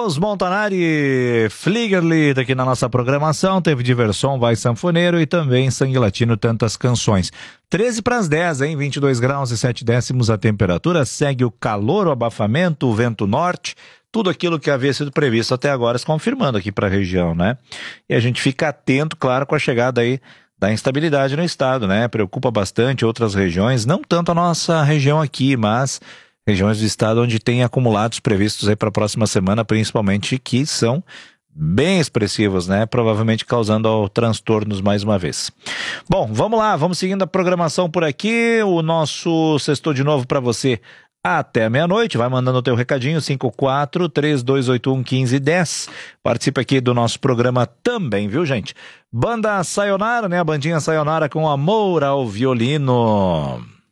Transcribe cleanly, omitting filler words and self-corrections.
Carlos Montanari, Fliegerlied aqui na nossa programação. Teve Diversão, Vai Sanfoneiro e também Sangue Latino, Tantas Canções. 13 para as 10, hein? 22 graus e 7 décimos a temperatura. Segue o calor, o abafamento, o vento norte. Tudo aquilo que havia sido previsto até agora se confirmando aqui para a região, né? E a gente fica atento, claro, com a chegada aí da instabilidade no estado, né? Preocupa bastante outras regiões, não tanto a nossa região aqui, mas regiões do estado onde tem acumulados previstos aí para a próxima semana, principalmente, que são bem expressivos, né? Provavelmente causando transtornos mais uma vez. Bom, vamos lá, vamos seguindo a programação por aqui. O nosso Sextou de Novo para você até meia-noite. Vai mandando o teu recadinho, 54-3281-1510. Participe aqui do nosso programa também, viu, gente? Banda Sayonara, né? A bandinha Sayonara com Amor ao Violino.